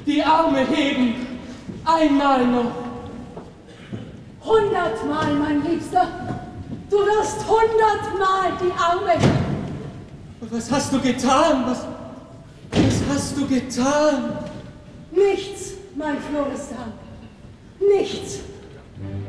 die Arme heben, einmal noch. 100-mal, mein Liebster. Du wirst 100-mal die Arme heben. Was hast du getan? Was hast du getan? Nichts, mein Florestan. Nichts.